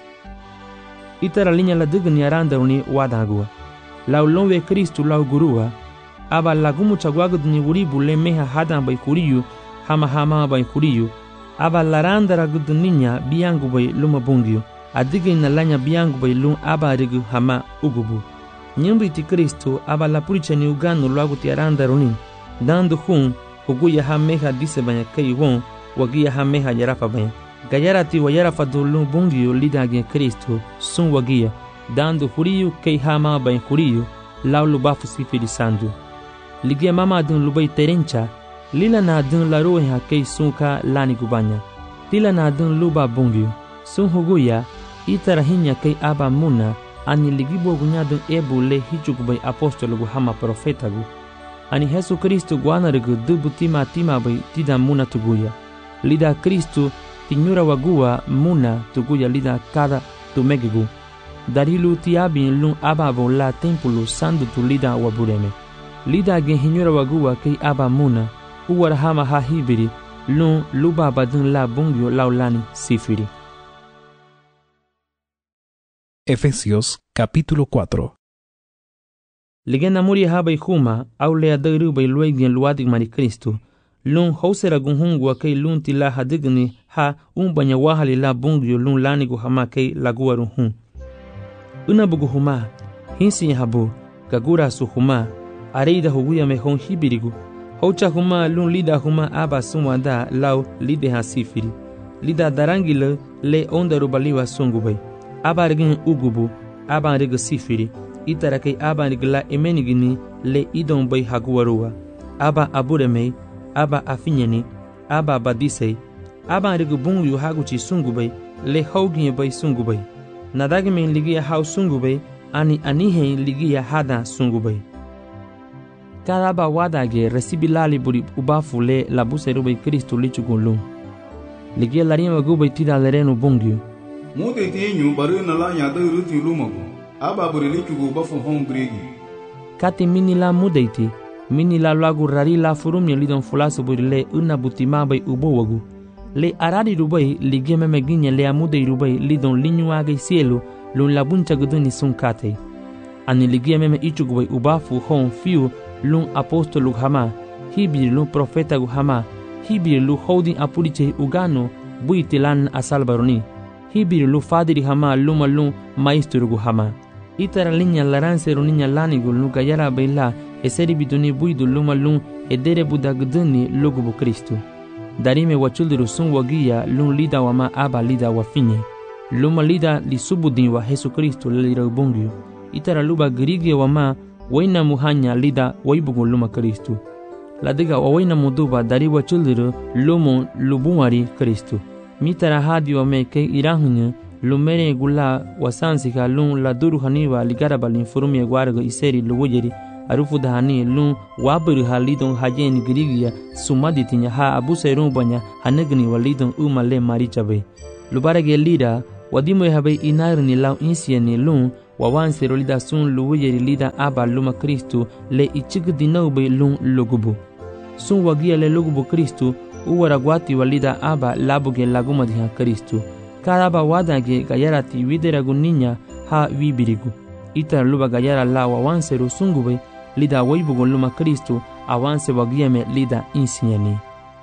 Itara linya ladiga ni arande runi wadagua. Lau lonwe Kristu lau gurua aba lagumu chagwagud ni uribu le meha hadan bai kuriyu hama hama bai kuriyu aba laranda ragud ninya biangu bai luma bungyu adiga ina lanya biangu bai lum aba rigu hama ugubu nyimbi ti Kristu aba la puricha ni uganu lagu ti aranda runi dandu hun huguya ha meha dise banya kei won wagia ha meha yarafa banya gayara ti wayarafa do lum bungyu lidagi Kristu sun wagia dando huriyu kei hama bain huriyu lau lubafu sifiri sandu. Ligia mama dun lubai terencha, lila na dun la roha kei sunka lani gubanya. Tila na dun luba bungyu, sun huguya, itarahinya kei aba muna, ani ligibo gunya dun ebu le hichukubai apostolo gu hama profeta gu. Ani Jesu Kristu guanarigu dubu tima tima bai tida muna tuguya. Lida Kristu tinyura wagua muna tuguya lida kada tumegigu. Darilu tiabin lun ababo la tempulu sandu tu lida wabureme. Lida gen hinyura wagua kei aba muna, uwar hama ha hibiri, lun luba badun la bungyo laulani sifiri. Efesios capítulo cuatro. Ligena muri haba ihuma, au lea dairu bai luegien luadig mari Kristu, lun hausera gunhungwa kei lun tila hadigni ha umbanya wahali la bungyo lun lanigu hama kei laguarun hun. Una bugu huma, hinsi habu, gagura su huma, areida huguya mehon hibirigu, haucha huma lun lida huma aba sumwanda lau lide ha sifiri. Lida darangile le onda rubaliwa sungubai. Aba rigin ugubu, aba riga sifiri. Itarakei aba rigla emenigini le idon bai haguarua. Aba aburemei, aba afinyeni, aba badisei. Aba riga bungu haguchi sungubai, le haugin bai sungubai. Nadagemen ligia hau sungubai, ani anihen ligia hada sungubai. Cada ba wadage resibilali buri ubafu le labuse rubai Kristu lichugulum. Ligia larima gubai tida lerenu bungyu. Mute tienyu baru na la nya de ruti lumago. Aba buri lichugu ubafu hon gregi. Kati mini la mudeiti, mini la lagu rari la furumnya lidon fulasu buri le una butima bai ubowagu. Le arari rubai ligia memeginya le amude rubai lidon linyu age cielo lun labuncha guduni sun kate. Ani ligia meme ichugubai ubafu hon fiu lun apostolu hama, hibir lun profeta gu hama, hibir lu holding apuriche ugano buitilan asalbaroni, hibir lu fadiri hama luma lun maestro gu hama. Itara linya laranse runinya lanigu lu gayara baila eseri biduni buidu luma lun edere budaguduni lugubu Kristu. Darime wachuldiru sun wagia lun lida wama aba lida wafinye. Luma lida li subudin wa Jesu Kristu lira ubungyu. Itara luba grigia wama waina muhanya lida waibugu luma Kristu. Ladiga waina muduba dari wachuldiru lumu lubumari Kristu. Mitara hadi wame ke irahunya lumere gula wasansika lun la duru haniwa ligaraba linfurumye guarga iseri luwujeri arufu dahani lun waburu halidon hajen grigia sumaditinya ha abuserun banya hanegni walidon umale marichabe. Lubarage lida wadimo habe inar ni lau insia ni lun wawan serolida sun luweyeri lida aba luma Kristu le ichik dinau be lun logubu sun wagia le logubu Kristu uwaragwati walida aba labuge laguma diha Kristu karaba wadange gayarati wideragu ninya ha wibirigu ita luba gayara la wawan seru sungube lida weibugo luma Kristu awanse wagiame lida insiani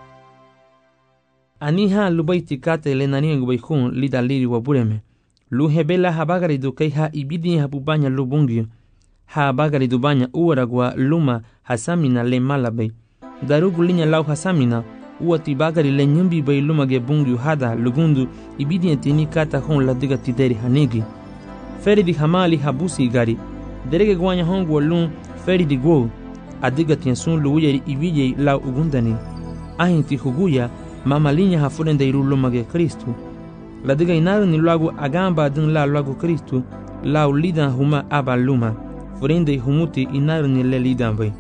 aniha lubaiti kate le nani ngubihun lida liri wabureme lu hebela habagari du kai ha ibidi habubanya lubungyo ha bagari du banya uwaragwa luma hasamina le malabe darugu linya lau hasamina uati bagari le nyumbi bay luma ge bungyo hada lugundu ibidi tini kata hon la diga tideri hanigi feri di hamali habusi gari derege gwanya hongo lun feri di go adiga tiensun luuyeri ibije lau ugundani ahinti huguya mama linya hafurende iru luma ge Kristu la diga inaru ni lagu agamba din la lagu Kristu lau lidan huma aba luma furende humuti inaru ni le lidan bay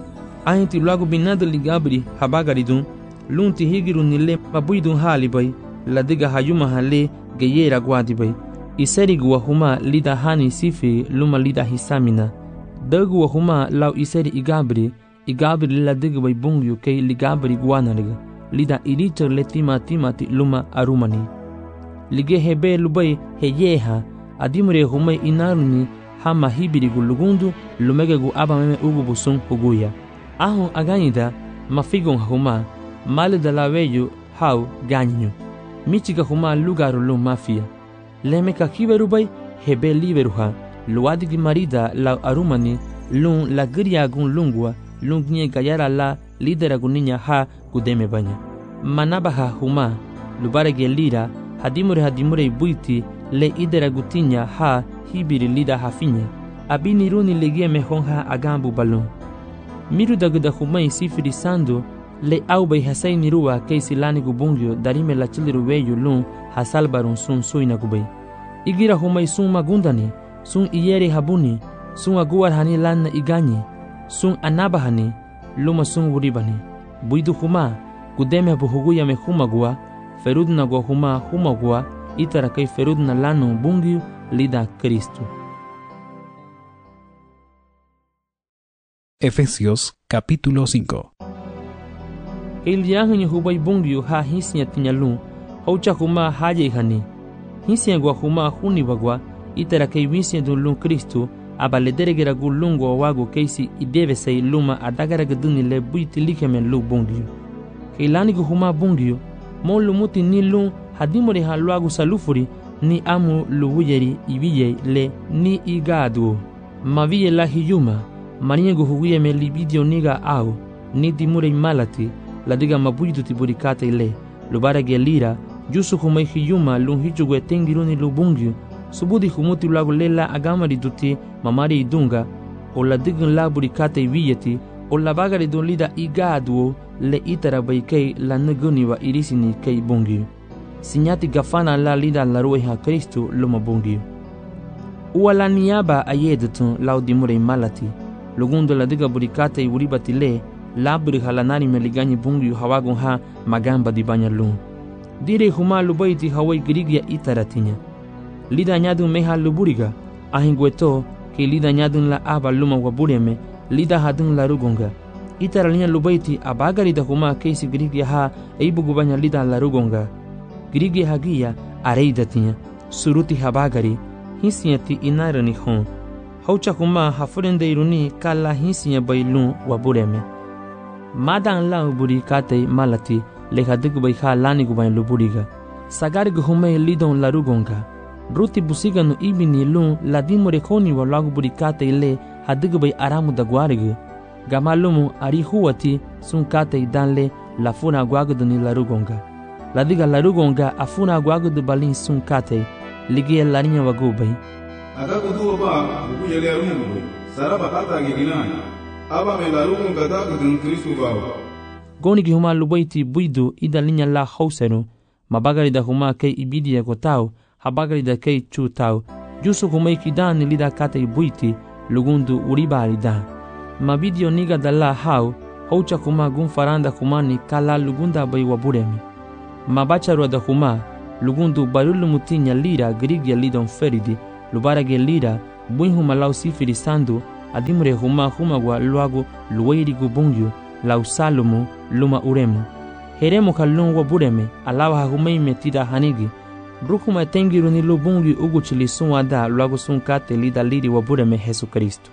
ahinti lagu binadu ligabri habagari dun lunti higiru ni le mabuidun hali bay la diga hayuma hale geyera gwadi bay iseri wa huma lida hani sifi luma lida hisamina dagu wa huma lau iseri igabri igabri la diga bay bungyu kay ligabri gwanariga lida iricher le tima timati luma arumani lige hebe lubai heyeha adimure humai inaruni hama hibirigu lugundu lumegegu abameme ugu busun huguya ahun aganyida mafigon huma malida laweyu hau ganyu michiga huma lugaru lu mafia lemeka kiberubai hebe liberuha luadigi marida la arumani lun la giriagun lungwa lungnye gayara la lideragunya ha gudeme banya manabaha huma lubarege lira hadimure hadimure buiti le idera gutinya ha hibiri lida hafinya abini runi legie mehonha agambu balon miru daguda humai sifiri sando le aubay hasay niruwa keisi lani gubungyo darime la chiliru weyu lun hasalbarun sun suina gubay igira humai sun magundani sun iyere habuni sun aguar hani lanna iganyi sun anabahani luma sun wuribani buidu huma gudeme buhuguya me humagua ferudna go huma humagua itara kai ferudna lano bungyu lida Kristu. Efesios capítulo cinco. El yahanyi hubay bungyu ha hisnya tinyalun haucha huma haye hani hisnya go huma huni bagwa itara kai wisnya dun Kristu abaledere gulungo wago keisi ideve sei luma adagara gduni le buiti likeme lu bungyu keilani go huma bungyu mon lumuti ni lun hadimore halwagu salufuri ni amu luwuyeri ibiye le ni igadu maviye la hiyuma maniengo huguye me libidio niga au ni dimure malati la diga mabuidu tiburikate ile lubara gelira jusu humai hiyuma lun hichugwe tengiruni lubungyu subudi humuti lagu lela agamari duti mamari idunga o la digun la burikate ibiyeti o la bagari dun lida igadu le itara baikei la naguni wa irisini kei bungi sinyati gafana la lida la rueha Kristu luma bungi uala niaba ayedutun laudimure malati lugundo la diga burikate uribati le labri halanari meligani bungi hawagun ha magamba di banyalun dire huma lubaiti hawai grigia itaratinya lida nyadun meha luburiga ahingweto ke lida nyadun la aba luma wabureme lida hadun la rugonga itaralinya lubaiti abagari da huma keisi grigia ha eibugu banya lida la rugonga grigia hagia areidatinya suruti habagari hisiati inarani hon haucha huma hafurende iruni kala hisiya bailun wabureme madan la uburi kate malati le hadigu bai ha lani gubay luburiga sagari guhume lidon la rugonga ruti busiga no ibini lun ladimore koni wa lagu burikate ile hadigu bai aramu da gwarigu gamalumu ari huwati sun kate danle la funa gwagudu ni la rugonga ladiga la rugonga afuna gwagudu balin sun kate ligia laninya wagubai agagudu ba buku yele arungu saraba kata giginani aba me la rugonga da gudun Kristu bawo goni gi huma lubaiti buidu idalinya la hausero mabagari da huma kei ibidi ya kotao habagari da kei chutao jusu huma ikidani lida kate buiti lugundu uribari da mabidio niga da la hau haucha huma gun faranda humani kala lugunda bai waburemi mabacharu da huma lugundu barulu mutinya lira grigia lidon feridi lubarage lira buinhuma lau sifiri sandu adimre huma humagwa luagu luweirigu bungyu lau salumu luma uremu heremu kalun wa bureme alawa humei metida hanigi brukuma tengiru ni lubungi uguchili sunwada luagu sunkate lida liri wa bureme Jesu Kristo.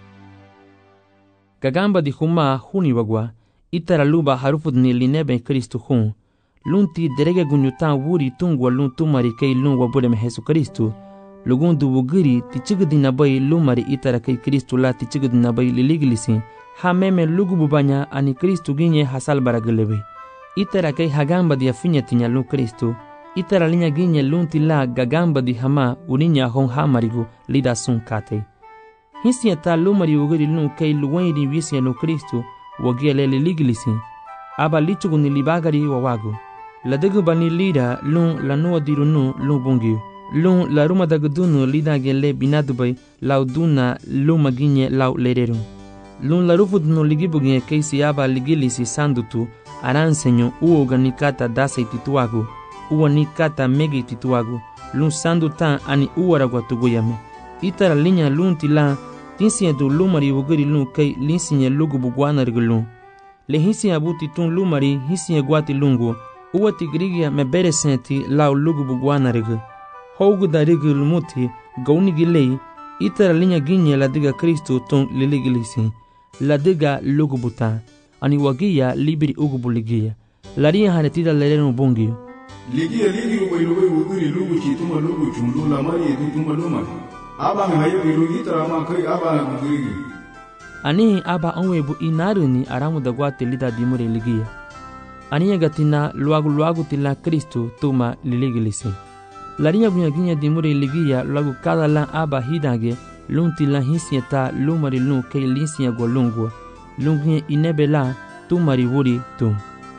Gagamba di huma huni wagwa itara luba harufud ni linebe Kristo hun lunti derege gunyutan wuri tungwa lun tumari kei lun wa bureme Jesu Kristo lugundu wugiri tichigdi nabai lumari itara kei Kristo la tichigdi nabai liliglisi ha meme lugubu banya ani Kristo ginye hasal baragelebe itara kei hagamba di afinya tinya lun Kristo itara linya ginye lunti la gagamba di hama uninya hon hamarigu lida sun kate hisi ta lumari wugiri lun kei luwairi wisi lun Kristo wagiele liliglisi aba lichugu ni libagari wawagu ladagu bani lida lun lanua dirunu lun bungi lun la ruma dagdunu lida gele binadubai lau duna luma ginye lau lereru lun la rufudunu ligibuginye keisi aba ligilisi sandutu aransenyo uo ganikata dasei tituagu uo nikata megi tituagu lun sandutan ani uwaragwa tuguyame itara linya lun tila tinsiya du lumari wugiri lun kei linsinya lugubu guanargu lun le hisiya buti tun lumari hisiya guati lungu uwa tigrigia mebere senti lau lugubu guanargu hougu darigi lumuti gaunigi lei itara linya ginye ladiga Kristo tun liligilisi ladiga lugubuta ani wagia libiri ugubu ligia laria haretida lerenu bungi ligia ligi ubai lubai wugiri lugu chituma lugu chundu la mari edituma luma aba hayo ilugi itara ma kai aba wugiri ani aba onwebu inaruni aramu da guate lida dimure ligia ani gatina luagu luagu tila Kristo tuma liligilisi laria gunya ginya dimure ligia luagu kada la aba hidage lunti la hisieta lumari lun kei linsia golungu lungi inebela tumari wuri tu.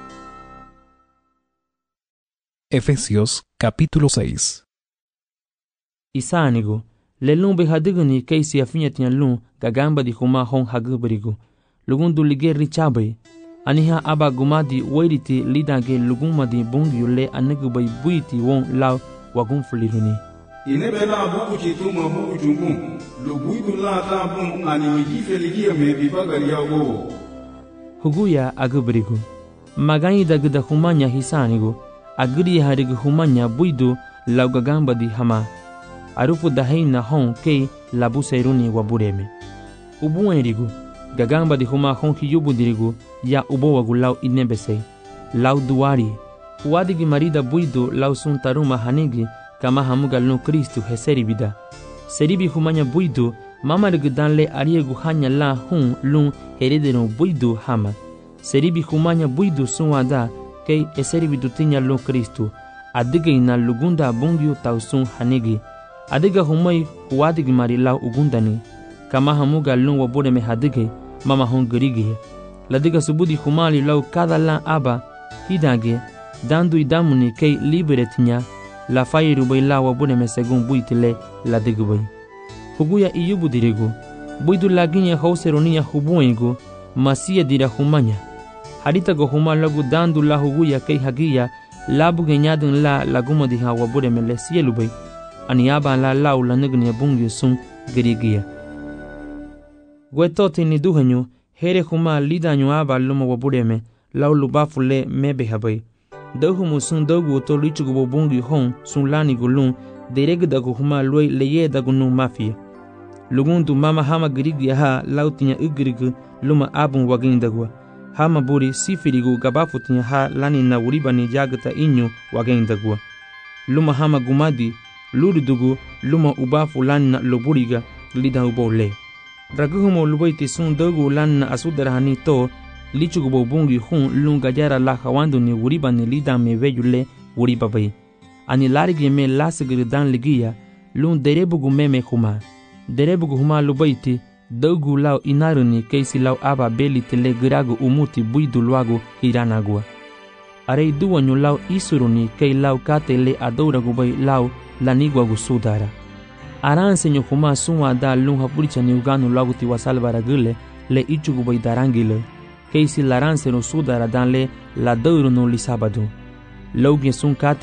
Efesios capítulo seis. Isanigo le lumbe hadiguni kei si afinya tinya lun gagamba di huma hon hagubarigo lugundu lige richabe aniha aba gumadi wairiti lidage lugumadi bungi le anegubai buiti won law wagun fuliruni inebela buku chituma buku chungu luguidu la ta bun ani wijife ligia me bibagari yawo huguya agubarigo magani dagda humanya hisanigo agri harigu humanya buidu law gagamba di hama arufu daheina hon kei labu seruni wabureme ubuenrigu gagamba di huma hon hiyubu dirigu ya ubowagu law inebese law duari uadigi marida buidu law suntaruma hanigi kama hamuga lun Kristo heseribida seribi humanya buidu mamarigu danle ariegu hanya la hun lun heredero buidu hama seribi humanya buidu sunwada kei eseribidu tinya lun Kristo adige ina lugunda bungiu tausun hanigi adiga humai huadigi mari law ugundani kama hamuga lun wabureme hadige mama hon gerigi ladiga subudi humali law kada la aba hidage dandu idamuni kei liberetinya la fairu bai la wabureme segun buitile ladiga bai huguya iyubu dirigu buidu laginya hauseronia hubuengu masia dira humanya harita go huma lagu dandu la huguya kei hagia labu genyadun la laguma diha wabureme le sielu bai aniaba la lau la nignia bungi sun gerigia gwetoti ni duhanyu here huma lidanyu aba luma wabureme lau lubafu le mebe habai dahumu sun dogu to lichugu bungi hon sun lani gulun dereg dagu huma loi leye dagu nu mafia lugundu mama hama gerigia ha lau tinya ugrigu luma abun wagin dagwa hama buri sifirigu gabafu tinya ha lani na uribani jagata inyu wagin dagwa luma hama gumadi luridugu luma ubafu lanna loburiga lida ubole raguhumo lubaiti sun dogu lanna asudarahani to lichugo bungi hun lunga jara la hawandu ni wuriba ni lida me veyule wuriba bai ani larigi me lasgir dan ligia lun derebugu meme huma derebugu huma lubaiti dogu lao inaruni keisi lao aba beli tele gragu umuti buidu luagu hiranagua arei duwanyu lao isuruni kei lao katele adouragu bai lao lanigwa gusudara aransenyo huma sunwa da lun hapuricha ni uganu laguti wasalbara gule le ichugu bai darangile keisi laranse no sudara dan le la douro no lisabadu lauge sun kate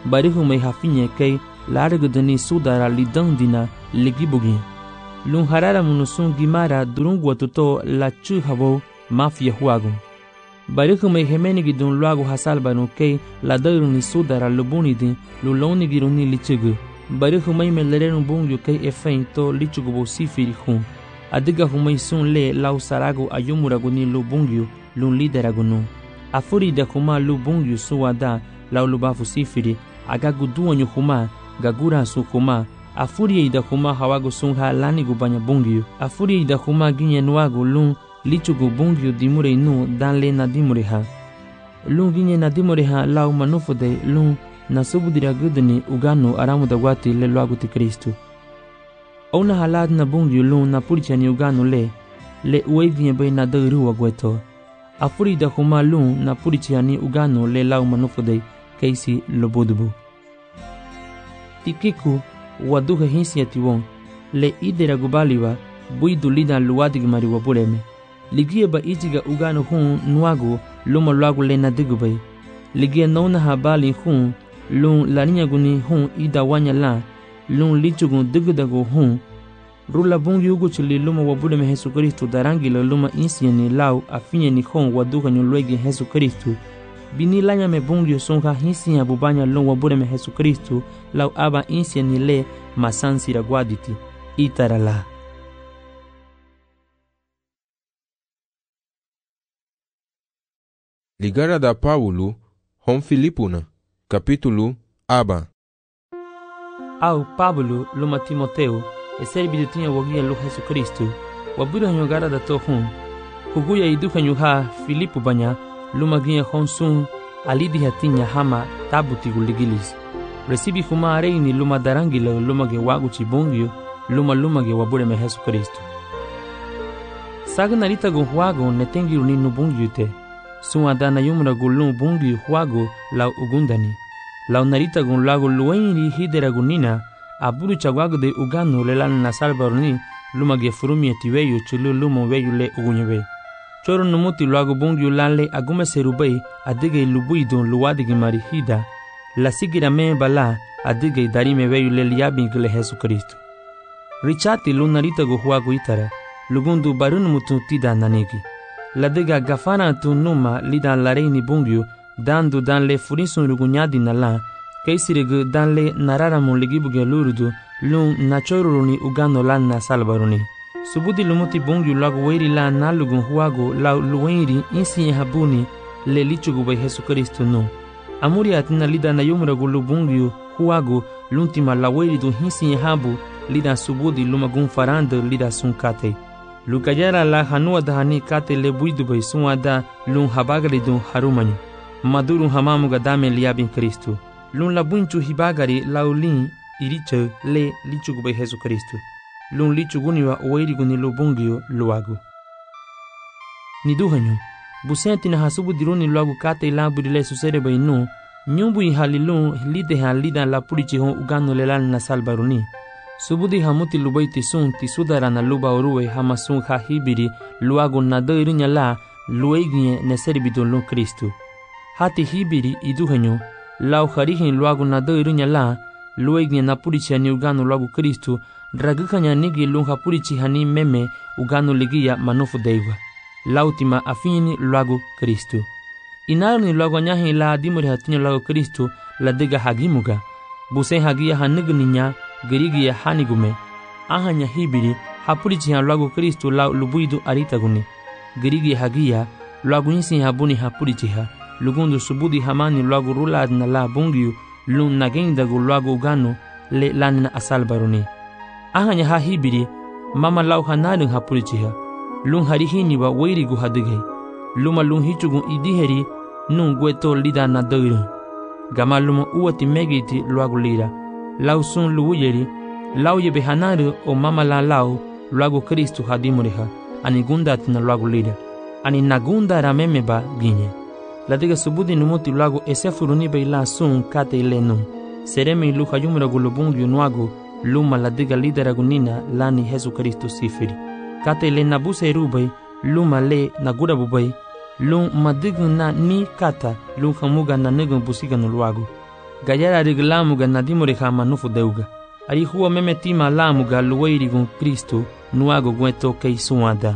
barihu mai hafinye kai largudani sudara lidang dina ligibugi lung harara munusun gimara durungu atuto la chu habo mafia huagu barihu mai hemeni gidun luagu hasalbanu kai la daruni sudara lubuni din luloni giruni lichugu barihu mai melerenu bungyu kai efain to lichugu bo sifiri hun adiga humai sun le lau saragu ayumuraguni lubungyu lun lideragunu afuri da kuma lubungyu suwada lau lubafu sifiri agagu duanyu huma gagura su huma afuri da kuma hawagu sunha lani gubanya bungyu afuri da kuma ginye nuagu lun lichugu bungyu dimure nu dan le na dimure ha lun ginye na dimure ha lau manufude lun na subudira gudani uganu aramu da wati le luagu ti Kristu ona halad na bungyu lun na purichani uganu le le ueginye bay na dairu wagweto afuri da kuma lun na purichani uganu le lau manufude keisi lobodubu tikiku waduha hinsi atiwon le idera gubaliwa buidu lida luwadig mariwa buleme ligie ba ijiga ugano hun nuagu luma luagu le na digubay ligie nona habali hun lun laninya guni hun ida wanya la lun lichugun digudago hun rula bungi ugu chili luma wabuleme Jesu Kristu darangila luma insieni lau afinyeni hun waduha nyulwegi Jesu Kristu bini lanya me bungyo songa hinsi ya bubanya lon wabuleme Jesu Kristu lau aba insieni le masansi ragwaditi itarala. Ligara da Paulo hom Filipuna capítulo aba. Au Pablo luma Timoteo e serbi tinha wagia lo Jesu Kristu wabura nyogara da to hun huguya iduka nyuha Filipu banya luma ginha honsun alidi hatinya hama tabuti guligilis recibi huma areini luma darangila luma ge wagu chibongyo luma luma ge wabure me Jesu Kristu sagna rita go wago netengi uninu bungyute sunga dana yumra gulun bungi huago lau ugundani lau narita gun lago luenri hidera gunina aburu chagwago de uganu lelan na salvaroni luma ge furumi etiweyo chulu luma weyu le ugunyebe choro numuti lago bungi lanle agume serubei adige lubui don luwadigi marihida la sigira me bala adige darime weyu le liabi gile Jesu Kristu richati lunarita go huago itara lugundu barun mutu tida nanegi ladega gafana tu numa lidan lareini bungyu dandu dan le furisun rugunyadi nala kaisiregu dan le nararamun ligibuge lurudu lun nachoruruni ugano lan na salbaruni subudi lumuti bungyu lagu weiri la nalugun huago la luweiri insi habuni le lichugu by Jesu Kristu no amuri atina lidan na yumragu lubungyu huago luntima la weiri du hinsi habu lidan subudi lumagun farando lidan sunkate lukajara la hanua dahani kate le buidu bay suada lun habagari dun harumanyu madurun hamamu gadame liabin Kristu lun la bunchu hibagari laulin iriche le lichugu bay Jesu Kristu lun lichuguni wa oiri guni lubungio luagu niduhanyu busenti na hasubu diruni luagu kate la budile susere bay no nyumbu ihalilun lide halida la purichi hon ugano lelan na salbaruni subudi hamuti lubaiti sun ti sudara na luba uruwe hamasun ha hibiri luagu na doirinya la lueginye ne serbido lo Kristu hati hibiri iduhanyo lau harihin luagu na doirinya la lueginye na purichi hani ugano luagu Kristu dragukanya nigi lunha purichi hani meme ugano ligia manufu deiwa lautima afini luagu Kristu inarni luagu nyahi la dimuri hatinya luagu Kristu la diga hagimuga busen hagia hanigninya gerigia hanigume ahanya hibiri hapurichi ha luagu Kristu la lubuidu aritaguni gerigia hagia luagu insi habuni hapurichi ha lugundu subudi hamani luagu rulad na la bungiu lun nagendagu luagu ugano le lanina asalbaruni ahanya ha hibiri mama lau hanadun hapurichi ha lun harihini wa weirigu hadigay luma lun hichugun idiheri nun gweto lida na doirun gama luma uwati megiti luagu lira lau sun luuyeri lau yebe hanaru o mama la lau luagu Kristu hadimuriha ani gundatina luagu lira ani nagunda ramemeba ginye ladiga subudi numuti luagu esefuruni bei la sun kate ilenum seremi luha yumra gulubungi nuagu luma ladiga lidera gunina lani Jesu Kristu sifiri kate le nabuse rubai luma le nagura bubai lum madigun na ni kata lum hamuga na negun busiga no luagu gayara riglamuga nadimore hamanufu deuga. Ari huwa meme tima lamuga luwairi gun Kristo nuago gueto keisuada.